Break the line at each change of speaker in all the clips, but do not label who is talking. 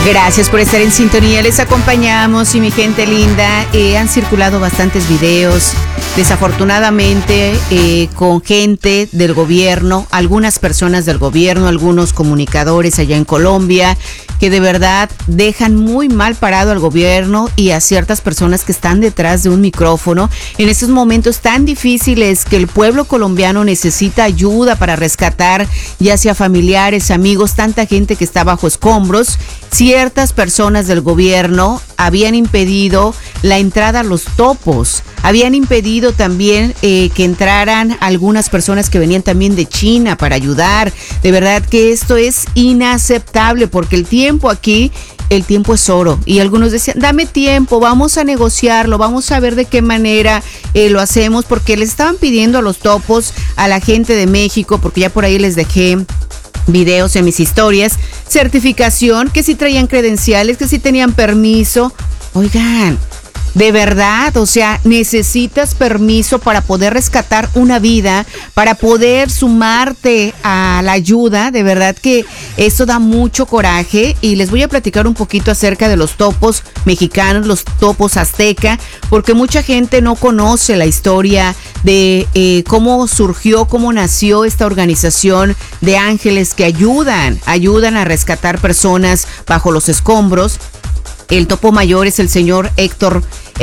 Gracias por estar en sintonía, les acompañamos y mi gente linda, han circulado bastantes videos, desafortunadamente con gente del gobierno, algunas personas del gobierno, algunos comunicadores allá en Colombia, que de verdad dejan muy mal parado al gobierno y a ciertas personas que están detrás de un micrófono en estos momentos tan difíciles que el pueblo colombiano necesita ayuda para rescatar, ya sea familiares, amigos, tanta gente que está bajo escombros. Ciertas personas del gobierno habían impedido la entrada a los topos, habían impedido también que entraran algunas personas que venían también de China para ayudar. De verdad que esto es inaceptable porque el tiempo es oro y algunos decían, dame tiempo, vamos a negociarlo, vamos a ver de qué manera lo hacemos, porque les estaban pidiendo a los topos, a la gente de México, porque ya por ahí les dejé videos en mis historias, certificación, que si traían credenciales, que si tenían permiso. Oigan, de verdad, o sea, necesitas permiso para poder rescatar una vida, para poder sumarte a la ayuda. De verdad que esto da mucho coraje y les voy a platicar un poquito acerca de los topos mexicanos, los topos azteca, porque mucha gente no conoce la historia de cómo surgió, cómo nació esta organización de ángeles que ayudan a rescatar personas bajo los escombros. El topo mayor es el señor Héctor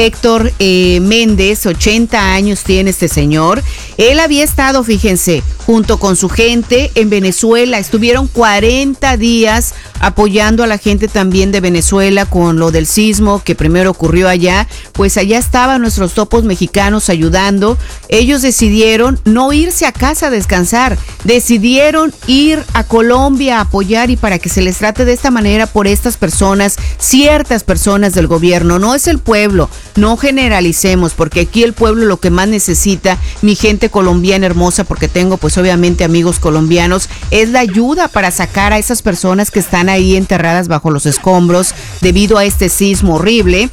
Méndez, 80 años tiene este señor. Él había estado, fíjense, junto con su gente en Venezuela. Estuvieron 40 días apoyando a la gente también de Venezuela con lo del sismo que primero ocurrió allá. Pues allá estaban nuestros topos mexicanos ayudando. Ellos decidieron no irse a casa a descansar, decidieron ir a Colombia a apoyar y para que se les trate de esta manera por estas personas, ciertas personas del gobierno. No es el pueblo. No generalicemos, porque aquí el pueblo lo que más necesita, mi gente colombiana hermosa, porque tengo pues obviamente amigos colombianos, es la ayuda para sacar a esas personas que están ahí enterradas bajo los escombros debido a este sismo horrible.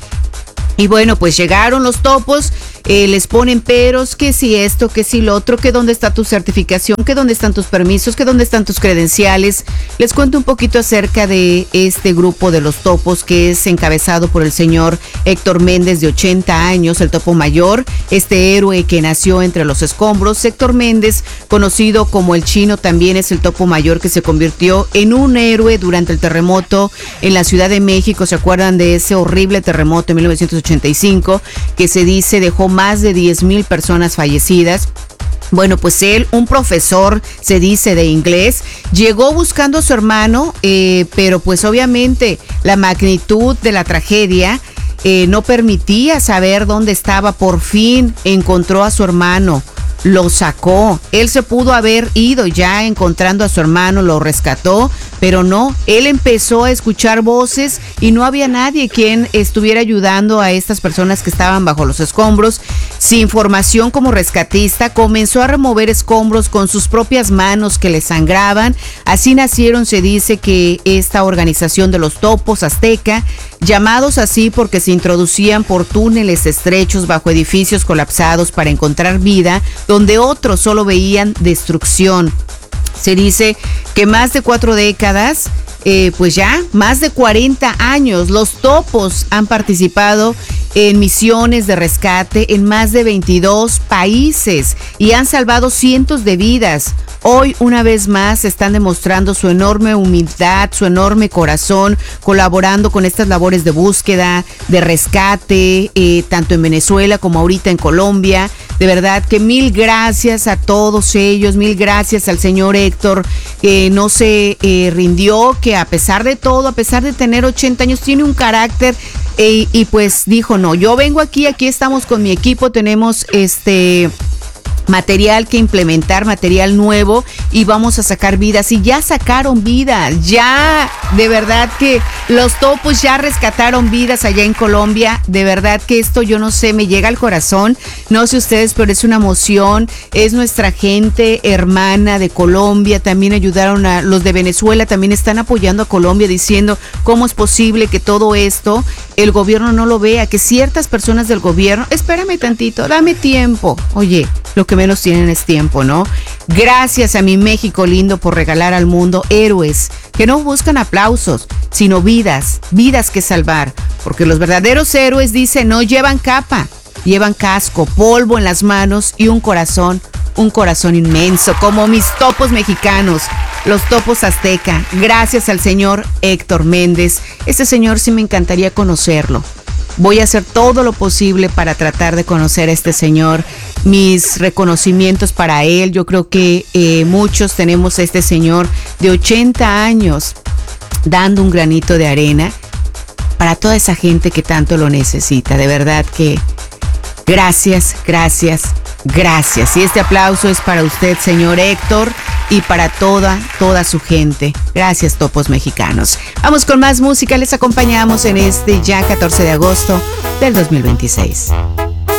Y bueno, pues llegaron los topos, les ponen peros, que si esto, que si lo otro, que dónde está tu certificación, que dónde están tus permisos, que dónde están tus credenciales. Les cuento un poquito acerca de este grupo de los topos que es encabezado por el señor Héctor Méndez, de 80 años, el topo mayor, este héroe que nació entre los escombros. Héctor Méndez, conocido como el Chino, también es el topo mayor que se convirtió en un héroe durante el terremoto en la Ciudad de México. ¿Se acuerdan de ese horrible terremoto en 1985 que se dice dejó más de 10,000 personas fallecidas? Bueno, pues él, un profesor, se dice, de inglés, llegó buscando a su hermano, pero pues obviamente la magnitud de la tragedia no permitía saber dónde estaba. Por fin encontró a su hermano, lo sacó. Él se pudo haber ido ya encontrando a su hermano, lo rescató, pero no, él empezó a escuchar voces y no había nadie quien estuviera ayudando a estas personas que estaban bajo los escombros. Sin formación como rescatista, comenzó a remover escombros con sus propias manos que le sangraban. Así nacieron, se dice, que esta organización de los topos azteca, llamados así porque se introducían por túneles estrechos bajo edificios colapsados para encontrar vida donde otros solo veían destrucción. Se dice que más de 4 décadas, pues ya más de 40 años, los topos han participado en misiones de rescate en más de 22 países y han salvado cientos de vidas. Hoy, una vez más, están demostrando su enorme humildad, su enorme corazón, colaborando con estas labores de búsqueda, de rescate, tanto en Venezuela como ahorita en Colombia. De verdad que mil gracias a todos ellos, mil gracias al señor Héctor, que no se rindió, que a pesar de todo, a pesar de tener 80 años, tiene un carácter y pues dijo, no, yo vengo aquí estamos con mi equipo, tenemos material que implementar, material nuevo, y vamos a sacar vidas. Y ya sacaron vidas, ya, de verdad que los topos ya rescataron vidas allá en Colombia. De verdad que esto, yo no sé, me llega al corazón, no sé ustedes, pero es una emoción. Es nuestra gente hermana de Colombia, también ayudaron a los de Venezuela, también están apoyando a Colombia, diciendo cómo es posible que todo esto el gobierno no lo vea, que ciertas personas del gobierno, espérame tantito, dame tiempo, oye, lo que menos tienen es tiempo, ¿no? Gracias a mi México lindo por regalar al mundo héroes que no buscan aplausos, sino vidas que salvar. Porque los verdaderos héroes, dice, no llevan capa, llevan casco, polvo en las manos y un corazón inmenso, como mis topos mexicanos, los topos azteca. Gracias al señor Héctor Méndez. Este señor sí me encantaría conocerlo. Voy a hacer todo lo posible para tratar de conocer a este señor. Mis reconocimientos para él. Yo creo que muchos tenemos a este señor de 80 años dando un granito de arena para toda esa gente que tanto lo necesita. De verdad que gracias. Y este aplauso es para usted, señor Héctor, y para toda su gente. Gracias, topos mexicanos. Vamos con más música. Les acompañamos en este ya 14 de agosto del 2026.